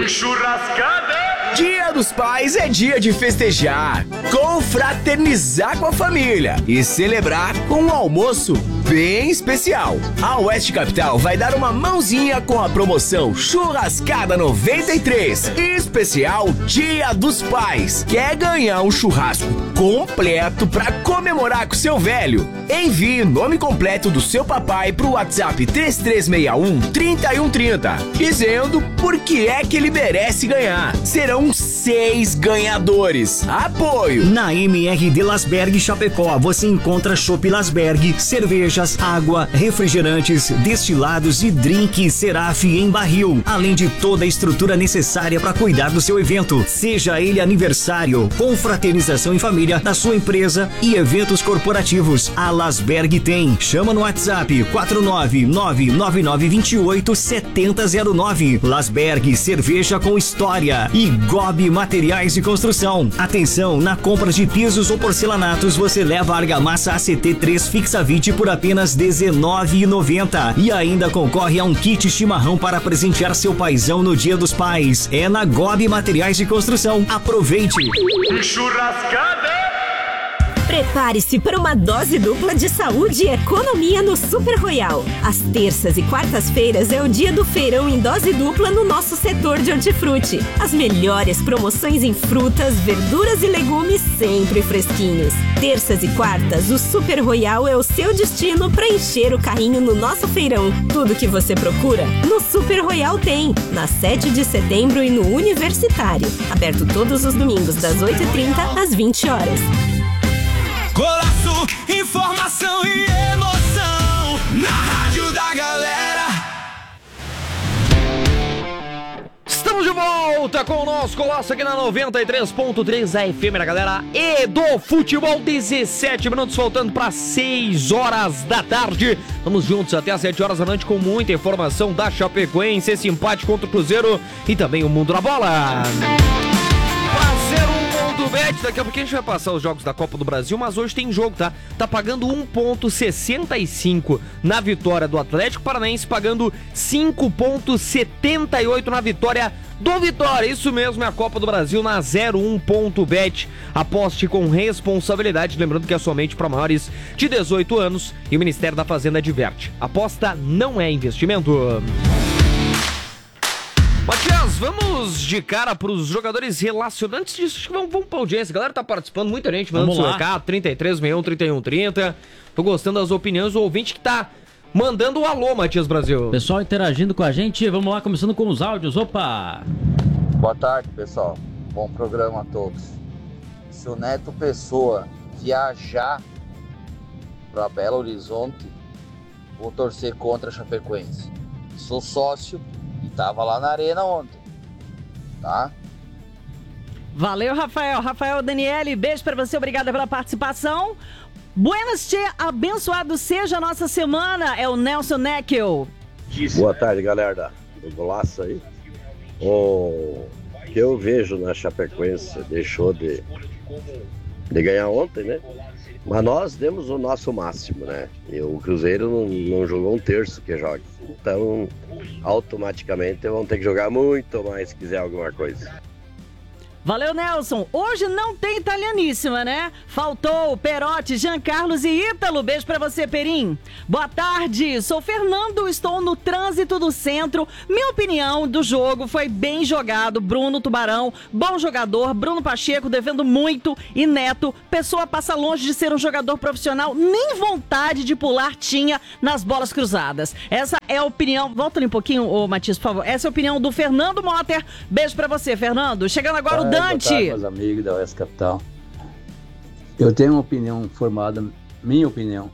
Churrascada! Dia dos Pais é dia de festejar, confraternizar com a família e celebrar com um almoço bem especial. A Oeste Capital vai dar uma mãozinha com a promoção Churrascada 93, especial Dia dos Pais. Quer ganhar um churrasco completo para comemorar com seu velho? Envie o nome completo do seu papai pro WhatsApp 3361-3130, dizendo por que é que ele merece ganhar. Serão 6 ganhadores. Apoio. Na MR de Lasberg Chapecó, você encontra Chopp Lasberg, cervejas, água, refrigerantes, destilados e drink Seraf em barril, além de toda a estrutura necessária para cuidar do seu evento, seja ele aniversário, confraternização em família, da sua empresa e eventos corporativos. A Lasberg tem. Chama no WhatsApp 49999287009. Lasberg, cerveja com história. E Gobi Materiais de Construção. Atenção, na compra de pisos ou porcelanatos, você leva a argamassa ACT3 Fixavit por apenas R$19,90. E ainda concorre a um kit chimarrão para presentear seu paizão no Dia dos Pais. É na Gobi Materiais de Construção. Aproveite! Churrascada! Prepare-se para uma dose dupla de saúde e economia no Super Royal. Às terças e quartas-feiras é o dia do feirão em dose dupla no nosso setor de hortifruti. As melhores promoções em frutas, verduras e legumes sempre fresquinhos. Terças e quartas, o Super Royal é o seu destino para encher o carrinho no nosso feirão. Tudo que você procura, no Super Royal tem. Na 7 de setembro e no Universitário. Aberto todos os domingos das 8h30 às 20 horas. Golaço, informação e emoção na Rádio da Galera. Estamos de volta com o nosso Golaço aqui na 93.3 AFM, né, galera? E do futebol, 17 minutos faltando para 6 horas da tarde. Vamos juntos até às 7 horas da noite com muita informação da Chapecoense, esse empate contra o Cruzeiro e também o Mundo na Bola. Fazer um do Bet, daqui a pouquinho a gente vai passar os jogos da Copa do Brasil, mas hoje tem jogo, tá? Tá pagando 1,65 na vitória do Atlético Paranaense, pagando 5,78 na vitória do Vitória. Isso mesmo, é a Copa do Brasil na 01.bet. Aposte com responsabilidade, lembrando que é somente para maiores de 18 anos e o Ministério da Fazenda adverte. Aposta não é investimento. Matias, vamos de cara pros jogadores relacionantes disso. Vamos pra audiência. A galera tá participando, muita gente mandando seu recado, 3361-3130. Tô gostando das opiniões. O ouvinte que tá mandando o alô, Matias Brasil. Pessoal interagindo com a gente, vamos lá, começando com os áudios. Opa! Boa tarde, pessoal. Bom programa a todos. Se o Neto Pessoa viajar para Belo Horizonte, vou torcer contra a Chapecoense. Sou sócio e tava lá na arena ontem, tá? Valeu, Rafael. Rafael Daniele, beijo pra você, obrigada pela participação. Buenas, tchê, abençoado seja a nossa semana, é o Nelson Neckel. Boa tarde, galera do Golaço aí. O que eu vejo na Chapecoense deixou de ganhar ontem, né? Mas nós demos o nosso máximo, né? E o Cruzeiro não jogou um terço que joga. Então, automaticamente vão ter que jogar muito mais se quiser alguma coisa. Valeu, Nelson. Hoje não tem italianíssima, né? Faltou Perotti, Jean Carlos e Ítalo. Beijo pra você, Perim. Boa tarde, sou Fernando, estou no trânsito do centro. Minha opinião do jogo foi bem jogado. Bruno Tubarão, bom jogador. Bruno Pacheco devendo muito. E Neto, pessoa passa longe de ser um jogador profissional. Nem vontade de pular tinha nas bolas cruzadas. Essa é a opinião. Volta ali um pouquinho, ô Matias, por favor. Essa é a opinião do Fernando Motter. Beijo pra você, Fernando. Chegando agora o Dante. Boa tarde, meus amigos da Oeste Capital. Eu tenho uma opinião formada, minha opinião.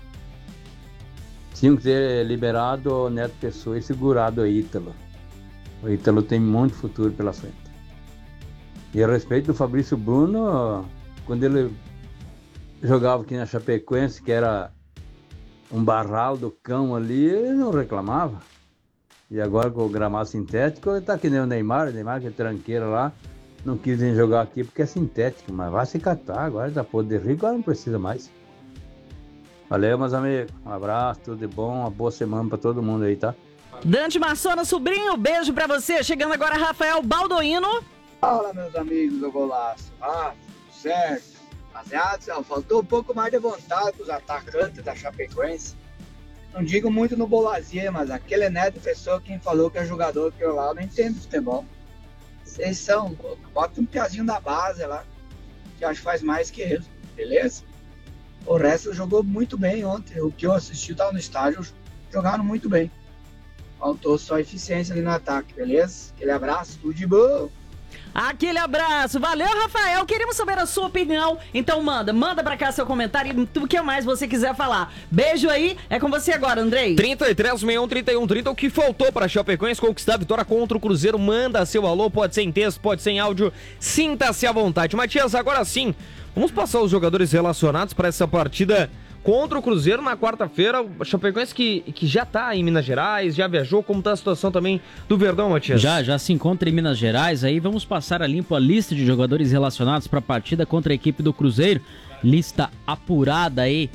Tinham que ter liberado o Neto Pessoa e segurado o Ítalo. O Ítalo tem muito futuro pela frente. E a respeito do Fabrício Bruno, quando ele jogava aqui na Chapecoense, que era um barral do cão ali, ele não reclamava. E agora com o gramado sintético, ele tá que nem o Neymar que é tranqueira lá. Não quis nem jogar aqui porque é sintético, mas vai se catar, agora tá podre de rico, agora não precisa mais. Valeu, meus amigos, um abraço, tudo de bom, uma boa semana pra todo mundo aí, tá? Dante Massona, sobrinho, beijo pra você. Chegando agora, Rafael Baldoino. Fala, meus amigos do Golaço. Certo. Rapaziada, faltou um pouco mais de vontade pros atacantes da Chapecoense. Não digo muito no Bolazier, mas aquele Neto Pessoa, quem falou que é jogador que eu lá não entendo futebol. Vocês são, bota um piazinho da base lá, que acho que faz mais que ele, beleza? O resto jogou muito bem ontem. O que eu assisti, tava no estádio, jogaram muito bem. Faltou só eficiência ali no ataque, beleza? Aquele abraço, tudo de bom. Aquele abraço, valeu, Rafael, queremos saber a sua opinião, então manda pra cá seu comentário e tudo que mais você quiser falar. Beijo aí, é com você agora, Andrei. 3361-3130, o que faltou pra Chapecoense conquistar a vitória contra o Cruzeiro? Manda seu alô, pode ser em texto, pode ser em áudio, sinta-se à vontade. Matias, agora sim, vamos passar os jogadores relacionados pra essa partida contra o Cruzeiro na quarta-feira. O Chapecoense que já tá em Minas Gerais, já viajou. Como tá a situação também do Verdão, Matias? Já se encontra em Minas Gerais. Aí vamos passar a limpo a lista de jogadores relacionados para a partida contra a equipe do Cruzeiro. Lista apurada aí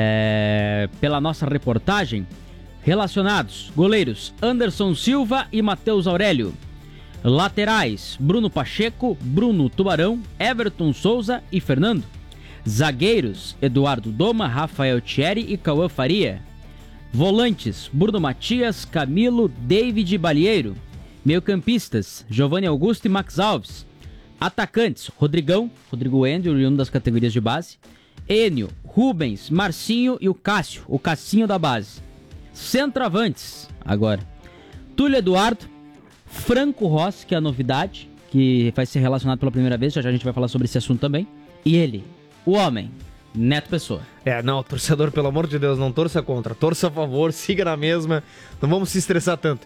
pela nossa reportagem. Relacionados: goleiros Anderson Silva e Matheus Aurélio. Laterais: Bruno Pacheco, Bruno Tubarão, Everton Souza e Fernando. Zagueiros: Eduardo Doma, Rafael Thierry e Cauã Faria. Volantes: Bruno Matias, Camilo, David Balieiro. Meio-campistas: Giovanni Augusto e Max Alves. Atacantes: Rodrigo Endio, em uma das categorias de base. Enio, Rubens, Marcinho e o Cássio, o Cassinho da base. Centroavantes, agora: Túlio Eduardo, Franco Rossi, que é a novidade, que vai ser relacionado pela primeira vez, já a gente vai falar sobre esse assunto também. E ele, o homem, Neto Pessoa. Não, torcedor, pelo amor de Deus, não torça contra, torça a favor, siga na mesma, não vamos se estressar tanto.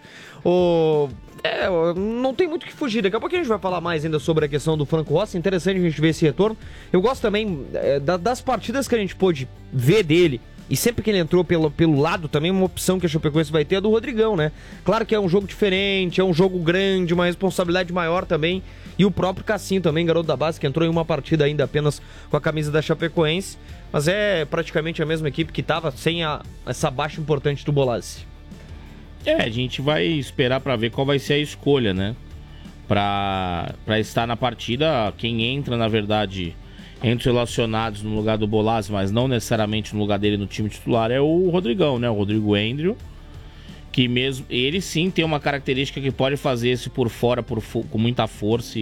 Não tem muito o que fugir, daqui a pouco a gente vai falar mais ainda sobre a questão do Franco Rossi, interessante a gente ver esse retorno. Eu gosto também das partidas que a gente pôde ver dele, e sempre que ele entrou pelo lado também, uma opção que a Chapecoense vai ter é do Rodrigão, né? Claro que é um jogo diferente, é um jogo grande, uma responsabilidade maior também. E o próprio Cassinho também, garoto da base, que entrou em uma partida ainda apenas com a camisa da Chapecoense. Mas é praticamente a mesma equipe que estava sem essa baixa importante do Bolazzi. A gente vai esperar para ver qual vai ser a escolha, né? Para estar na partida, quem entra, na verdade, entre os relacionados no lugar do Bolazzi, mas não necessariamente no lugar dele no time titular, é o Rodrigão, né? O Rodrigo Endrio, que mesmo ele sim tem uma característica que pode fazer esse por fora com muita força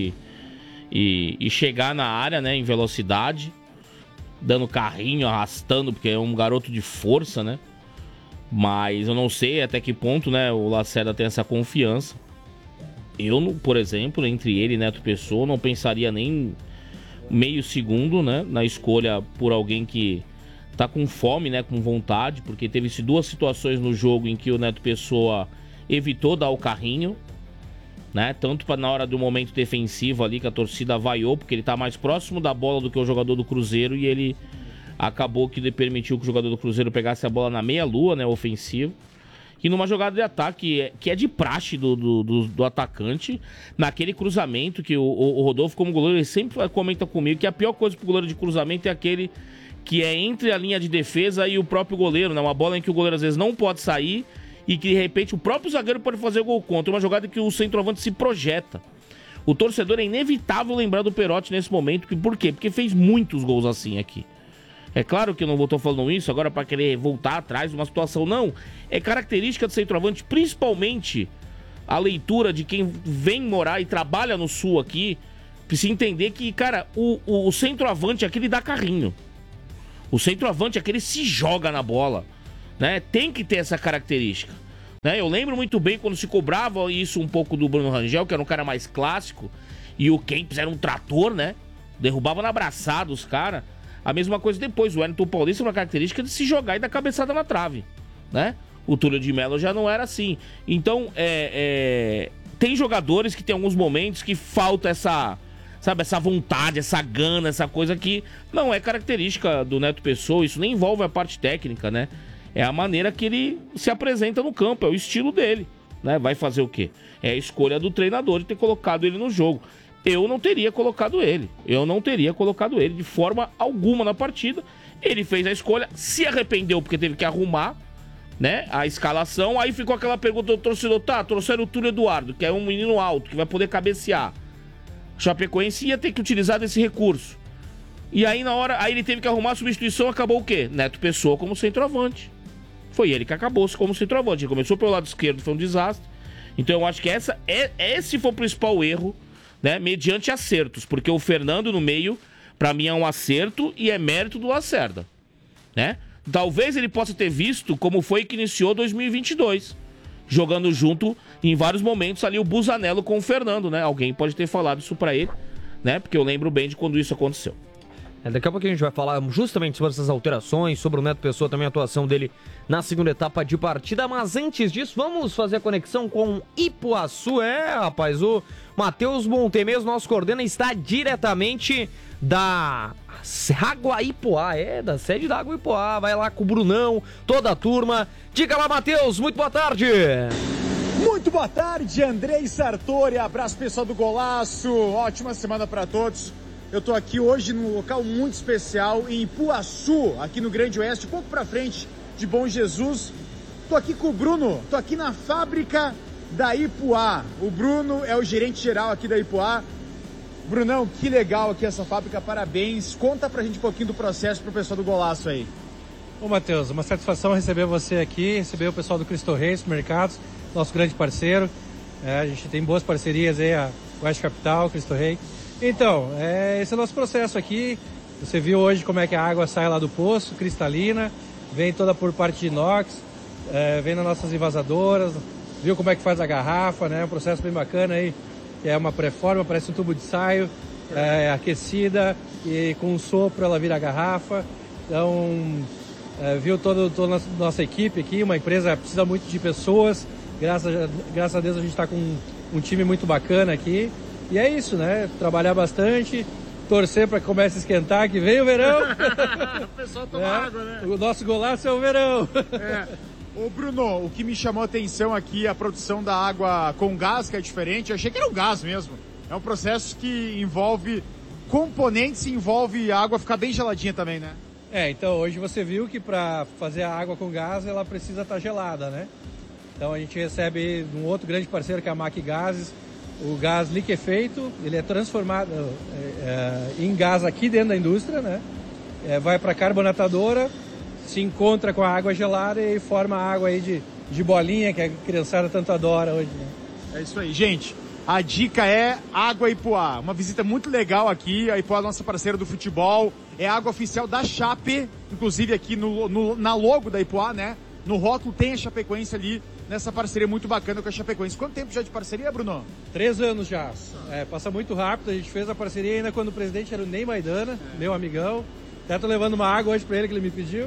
e chegar na área, né, em velocidade, dando carrinho, arrastando, porque é um garoto de força, né? Mas eu não sei até que ponto, né, o Lacerda tem essa confiança. Eu, por exemplo, entre ele e Neto Pessoa, não pensaria nem meio segundo, né, na escolha por alguém que tá com fome, né, com vontade, porque teve duas situações no jogo em que o Neto Pessoa evitou dar o carrinho, né, tanto na hora do momento defensivo ali, que a torcida vaiou, porque ele tá mais próximo da bola do que o jogador do Cruzeiro, e ele acabou que permitiu que o jogador do Cruzeiro pegasse a bola na meia-lua, né, ofensivo, e numa jogada de ataque que é de praxe do atacante, naquele cruzamento que o Rodolfo, como goleiro, ele sempre comenta comigo que a pior coisa pro goleiro de cruzamento é aquele que é entre a linha de defesa e o próprio goleiro, né? Uma bola em que o goleiro às vezes não pode sair e que de repente o próprio zagueiro pode fazer o gol contra. Uma jogada que o centroavante se projeta. O torcedor é inevitável lembrar do Perotti nesse momento. Por quê? Porque fez muitos gols assim aqui. É claro que eu não estou falando isso agora para querer voltar atrás de uma situação. Não, é característica do centroavante, principalmente a leitura de quem vem morar e trabalha no Sul aqui, precisa entender que, cara, o centroavante aqui ele dá carrinho. O centroavante aqui ele se joga na bola, né? Tem que ter essa característica, né? Eu lembro muito bem quando se cobrava isso um pouco do Bruno Rangel, que era um cara mais clássico, e o Kempis era um trator, né? Derrubava na abraçada os caras. A mesma coisa depois, o Wellington Paulista é uma característica de se jogar e dar cabeçada na trave, né? O Túlio de Mello já não era assim. Então, tem jogadores que tem alguns momentos que falta essa vontade, essa gana, essa coisa que não é característica do Neto Pessoa. Isso nem envolve a parte técnica, né? É a maneira que ele se apresenta no campo, é o estilo dele, né? Vai fazer o quê? É a escolha do treinador de ter colocado ele no jogo. Eu não teria colocado ele de forma alguma na partida. Ele fez a escolha, se arrependeu porque teve que arrumar, né, a escalação. Aí ficou aquela pergunta do torcedor, tá, trouxeram o Túlio Eduardo, que é um menino alto, que vai poder cabecear. O Chapecoense ia ter que utilizar desse recurso. E aí na hora, aí ele teve que arrumar a substituição, acabou o quê? Neto Pessoa como centroavante. Foi ele que acabou como centroavante. Ele começou pelo lado esquerdo, foi um desastre. Então eu acho que esse foi o principal erro, né, mediante acertos, porque o Fernando no meio, pra mim é um acerto e é mérito do Lacerda, né? Talvez ele possa ter visto como foi que iniciou 2022, jogando junto em vários momentos ali o Busanello com o Fernando, né? Alguém pode ter falado isso pra ele, né? Porque eu lembro bem de quando isso aconteceu. Daqui a pouco a gente vai falar justamente sobre essas alterações, sobre o Neto Pessoa, também a atuação dele na segunda etapa de partida. Mas antes disso, vamos fazer a conexão com Ipuaçu. Rapaz, o Matheus Montemeus, nosso coordena, está diretamente da Água Ipuá, da sede da Água Ipuá. Vai lá com o Brunão, toda a turma. Diga lá, Matheus, muito boa tarde. Muito boa tarde, Andrei Sartori, abraço pessoal do Golaço, ótima semana para todos. Eu tô aqui hoje num local muito especial em Ipuaçu, aqui no Grande Oeste, pouco pra frente de Bom Jesus. Tô aqui com o Bruno, tô aqui na fábrica da Ipuá. O Bruno é o gerente geral aqui da Ipuá. Brunão, que legal aqui essa fábrica, parabéns. Conta pra gente um pouquinho do processo pro pessoal do Golaço aí. Ô Matheus, uma satisfação receber você aqui, receber o pessoal do Cristo Rei Supermercados, nosso grande parceiro. A gente tem boas parcerias aí, a Oeste Capital, Cristo Rei. Então, esse é o nosso processo aqui. Você viu hoje como é que a água sai lá do poço, cristalina, vem toda por parte de inox, vem nas nossas envasadoras, viu como é que faz a garrafa, né? Um processo bem bacana aí, que é uma pré-forma, parece um tubo de ensaio, aquecida e com um sopro ela vira a garrafa. Então, viu toda a nossa equipe aqui, uma empresa precisa muito de pessoas, graças a Deus a gente está com um time muito bacana aqui. E é isso, né? Trabalhar bastante, torcer para que comece a esquentar, que vem o verão. O pessoal toma água, né? O nosso golaço é o verão. Ô Bruno, o que me chamou a atenção aqui é a produção da água com gás, que é diferente. Eu achei que era um gás mesmo. É um processo que envolve componentes e envolve a água ficar bem geladinha também, né? Então hoje você viu que para fazer a água com gás ela precisa estar gelada, né? Então a gente recebe um outro grande parceiro que é a MAC Gases. O gás liquefeito, ele é transformado em gás aqui dentro da indústria, né? Vai para a carbonatadora, se encontra com a água gelada e forma a água aí de bolinha, que a criançada tanto adora hoje, né? É isso aí, gente. A dica é Água Ipuá. Uma visita muito legal aqui. A Ipuá é nossa parceira do futebol. É a água oficial da Chape. Inclusive aqui na logo da Ipuá, né? No rótulo tem a Chapecoense ali. Nessa parceria muito bacana com a Chapecoense. Quanto tempo já de parceria, Bruno? 3 anos já. Passa muito rápido. A gente fez a parceria ainda quando o presidente era o Ney Maidana, meu amigão. Até tô levando uma água hoje para ele que ele me pediu.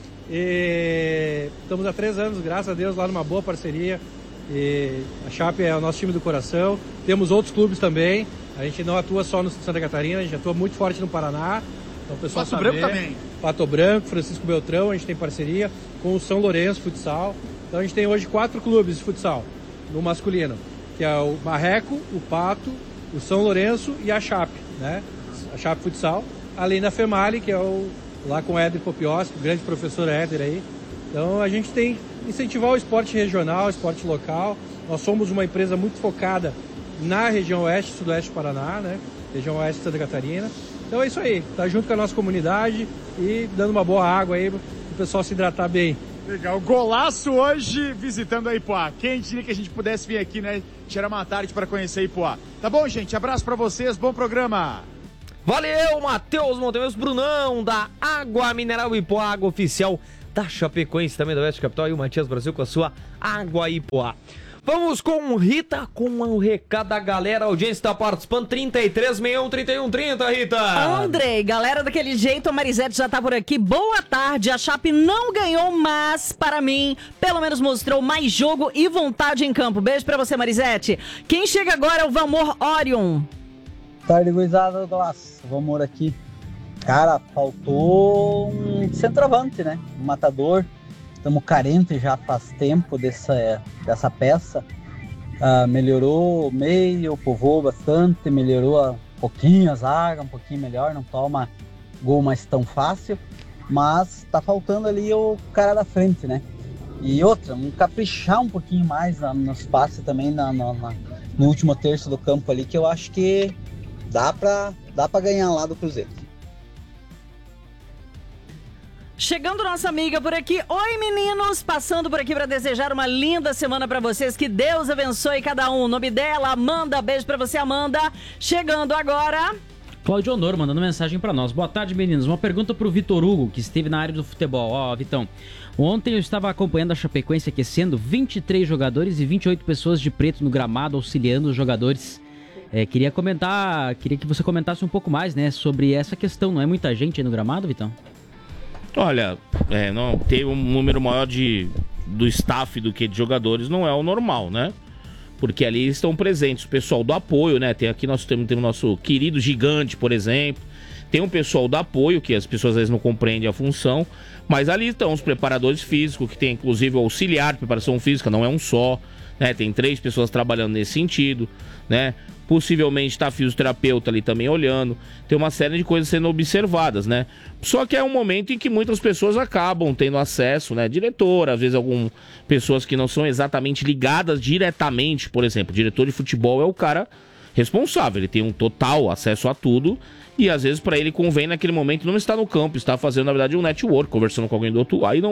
E estamos há 3 anos, graças a Deus, lá numa boa parceria. E a Chape é o nosso time do coração. Temos outros clubes também. A gente não atua só no Santa Catarina, a gente atua muito forte no Paraná. Então, o pessoal Pato Branco também. Pato Branco, Francisco Beltrão, a gente tem parceria com o São Lourenço Futsal. Então a gente tem hoje 4 clubes de futsal no masculino, que é o Marreco, o Pato, o São Lourenço e a Chape, né? A Chape Futsal, além da Female, que é lá com o Éder Popioski, o grande professor Éder aí. Então a gente tem incentivar o esporte regional, o esporte local. Nós somos uma empresa muito focada na região oeste e sudoeste do Paraná, né? Região oeste de Santa Catarina. Então é isso aí, tá junto com a nossa comunidade e dando uma boa água aí para o pessoal se hidratar bem. Legal, Golaço hoje visitando a Ipuá. Quem diria que a gente pudesse vir aqui, né? Tirar uma tarde para conhecer a Ipuá. Tá bom, gente? Abraço para vocês, bom programa. Valeu, Matheus Montemeus, Brunão, da Água Mineral Ipuá, água oficial da Chapecoense, também da Oeste Capital, e o Matias Brasil com a sua Água Ipuá. Vamos com Rita, com o recado da galera. A audiência está participando. 3361-3130, Rita. Andrei, galera daquele jeito, a Marisete já tá por aqui. Boa tarde. A Chape não ganhou, mas para mim, pelo menos mostrou mais jogo e vontade em campo. Beijo pra você, Marisete. Quem chega agora é o Valmor Orion. Boa tarde, gurizada do Golaço. Valmor aqui. Cara, faltou um centroavante, né? Um matador. Estamos carentes já faz tempo dessa peça. Melhorou o meio, povoou bastante, melhorou um pouquinho a zaga, um pouquinho melhor, não toma gol mais tão fácil, mas tá faltando ali o cara da frente, né? E outra, caprichar um pouquinho mais nos passes também no último terço do campo ali, que eu acho que dá pra ganhar lá do Cruzeiro. Chegando nossa amiga por aqui. Oi, meninos! Passando por aqui para desejar uma linda semana para vocês. Que Deus abençoe cada um. O nome dela, Amanda. Beijo para você, Amanda. Chegando agora... Cláudio Honor mandando mensagem para nós. Boa tarde, meninos. Uma pergunta pro Vitor Hugo, que esteve na área do futebol. Ó, Vitão, ontem eu estava acompanhando a Chapecoense aquecendo, 23 jogadores e 28 pessoas de preto no gramado, auxiliando os jogadores. Queria que você comentasse um pouco mais, né, sobre essa questão. Não é muita gente aí no gramado, Vitão? Olha, não ter um número maior do staff do que de jogadores não é o normal, né? Porque ali estão presentes o pessoal do apoio, né? Aqui nós temos o nosso querido gigante, por exemplo. Tem um pessoal do apoio, que as pessoas às vezes não compreendem a função. Mas ali estão os preparadores físicos, que tem inclusive o auxiliar de preparação física, não é um só, né? Tem 3 pessoas trabalhando nesse sentido, né? Possivelmente está fisioterapeuta ali também olhando. Tem uma série de coisas sendo observadas, né? Só que é um momento em que muitas pessoas acabam tendo acesso, né? Diretor, às vezes algumas pessoas que não são exatamente ligadas diretamente, por exemplo, o diretor de futebol é o cara responsável, ele tem um total acesso a tudo e às vezes para ele convém naquele momento não estar no campo, estar fazendo na verdade um network, conversando com alguém do outro, aí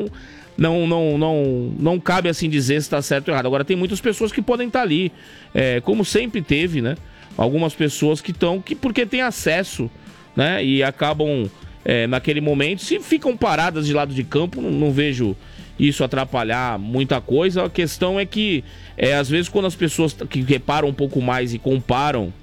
não cabe assim dizer se está certo ou errado. Agora tem muitas pessoas que podem estar ali, como sempre teve, né? Algumas pessoas que estão, porque têm acesso, né? E acabam naquele momento, se ficam paradas de lado de campo, não vejo isso atrapalhar muita coisa. A questão é que às vezes quando as pessoas que reparam um pouco mais e comparam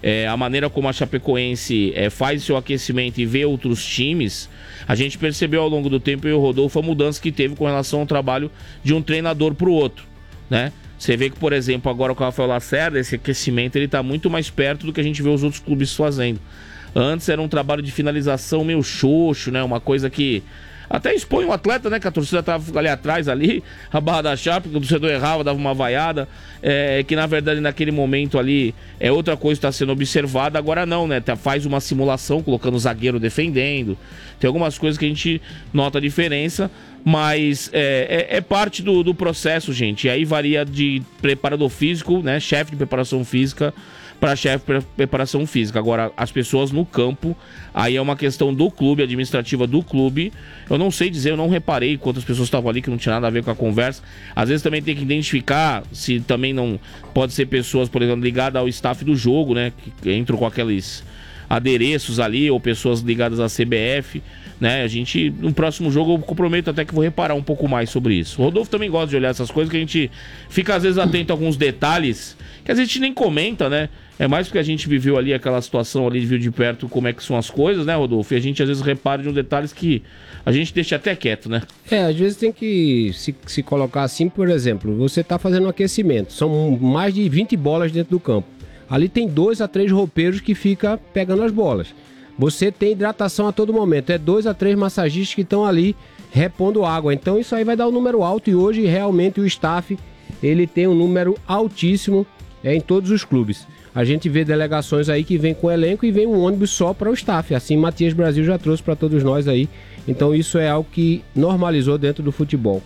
a maneira como a Chapecoense faz seu aquecimento e vê outros times, a gente percebeu ao longo do tempo, e o Rodolfo, a mudança que teve com relação ao trabalho de um treinador para o outro, né? Você vê que, por exemplo, agora com o Rafael Lacerda, esse aquecimento ele está muito mais perto do que a gente vê os outros clubes fazendo. Antes era um trabalho de finalização meio xoxo, né? Uma coisa que até expõe o atleta, né? Que a torcida tava ali atrás, ali, a barra da Chape, que o torcedor errava, dava uma vaiada. Que na verdade naquele momento ali outra coisa está sendo observada. Agora não, né? Faz uma simulação colocando o zagueiro defendendo. Tem algumas coisas que a gente nota a diferença, mas é parte do processo, gente. E aí varia de preparador físico, né? Chefe de preparação física para chefe de preparação física. Agora, as pessoas no campo, aí é uma questão do clube, administrativa do clube. Eu não sei dizer, eu não reparei quantas pessoas estavam ali, que não tinha nada a ver com a conversa. Às vezes também tem que identificar se também não pode ser pessoas, por exemplo, ligadas ao staff do jogo, né? Que entram com aqueles adereços ali, ou pessoas ligadas à CBF, né? A gente, no próximo jogo, eu comprometo até que vou reparar um pouco mais sobre isso. O Rodolfo também gosta de olhar essas coisas, que a gente fica às vezes atento a alguns detalhes que a gente nem comenta, né? É mais porque a gente viveu ali aquela situação ali, viu de perto como é que são as coisas, né, Rodolfo? E a gente às vezes repara de uns detalhes que a gente deixa até quieto, né? Às vezes tem que se colocar assim, por exemplo, você tá fazendo um aquecimento, são mais de 20 bolas dentro do campo. Ali tem 2 a 3 roupeiros que ficam pegando as bolas. Você tem hidratação a todo momento, 2 a 3 massagistas que estão ali repondo água. Então isso aí vai dar um número alto, e hoje realmente o staff ele tem um número altíssimo em todos os clubes. A gente vê delegações aí que vem com elenco e vem um ônibus só para o staff. Assim Matias Brasil já trouxe para todos nós aí. Então isso é algo que normalizou dentro do futebol.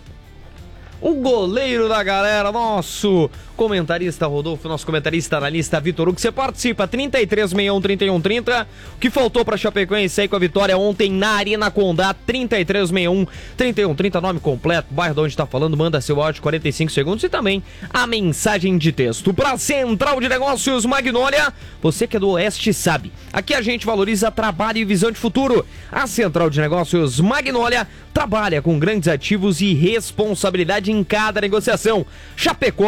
O goleiro da galera, nosso comentarista Rodolfo, nosso comentarista analista Vitor Hugo, você participa, 3361-3130, o que faltou pra Chapecoense aí com a vitória ontem na Arena Condá, 3361-3130, nome completo, bairro de onde tá falando, manda seu áudio, 45 segundos, e também a mensagem de texto. Pra Central de Negócios Magnólia, você que é do Oeste sabe, aqui a gente valoriza trabalho e visão de futuro. A Central de Negócios Magnólia trabalha com grandes ativos e responsabilidade em cada negociação. Chapecó,